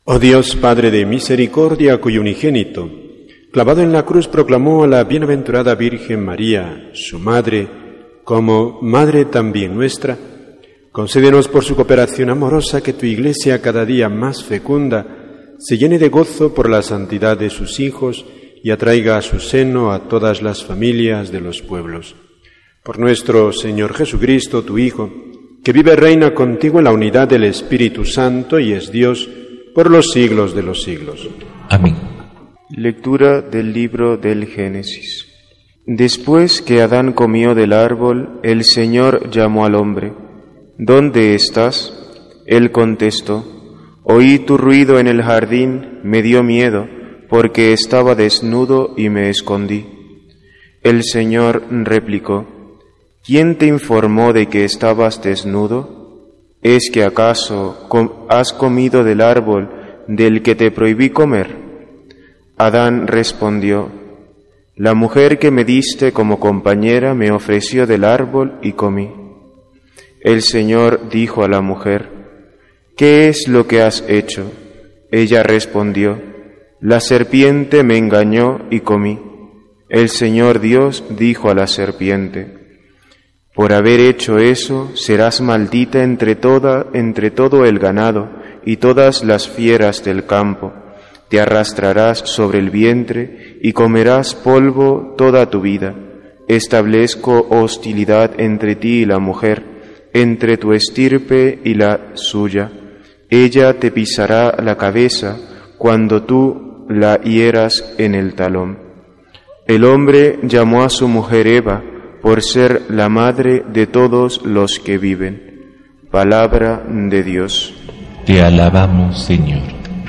Oh Dios, Padre de misericordia, cuyo unigénito, clavado en la cruz, proclamó a la bienaventurada Virgen María, su Madre, como Madre también nuestra, concédenos por su cooperación amorosa que tu Iglesia, cada día más fecunda, se llene de gozo por la santidad de sus hijos y atraiga a su seno a todas las familias de los pueblos. Por nuestro Señor Jesucristo, tu Hijo, que vive y reina contigo en la unidad del Espíritu Santo y es Dios por los siglos de los siglos. Amén. Lectura del libro del Génesis. Después que Adán comió del árbol, el Señor llamó al hombre. ¿Dónde estás? Él contestó: oí tu ruido en el jardín, me dio miedo, porque estaba desnudo y me escondí. El Señor replicó: ¿quién te informó de que estabas desnudo? ¿Es que acaso has comido del árbol del que te prohibí comer? Adán respondió: la mujer que me diste como compañera me ofreció del árbol y comí. El Señor dijo a la mujer: ¿qué es lo que has hecho? Ella respondió: la serpiente me engañó y comí. El Señor Dios dijo a la serpiente: por haber hecho eso, serás maldita entre todo el ganado y todas las fieras del campo. Te arrastrarás sobre el vientre y comerás polvo toda tu vida. Establezco hostilidad entre ti y la mujer, entre tu estirpe y la suya. Ella te pisará la cabeza cuando tú la hieras en el talón. El hombre llamó a su mujer Eva, por ser la madre de todos los que viven. Palabra de Dios. Te alabamos, Señor.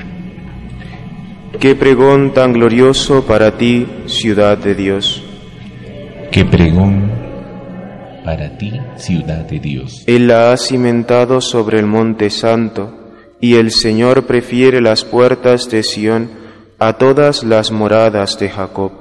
Qué pregón tan glorioso para ti, ciudad de Dios. Qué pregón para ti, ciudad de Dios. Él la ha cimentado sobre el monte santo, y el Señor prefiere las puertas de Sión a todas las moradas de Jacob.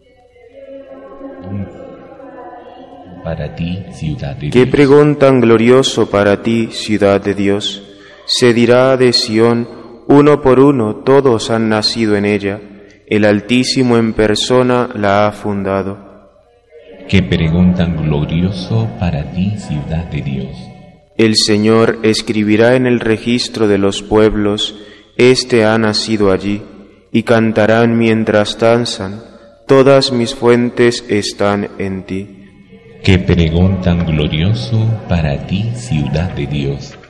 Para ti, ciudad de Dios. Qué pregón tan glorioso para ti, ciudad de Dios. Se dirá de Sión: uno por uno todos han nacido en ella. El Altísimo en persona la ha fundado. Qué pregón tan glorioso para ti, ciudad de Dios. El Señor escribirá en el registro de los pueblos: este ha nacido allí, y cantarán mientras danzan: todas mis fuentes están en ti. Qué pregón tan glorioso para ti, ciudad de Dios.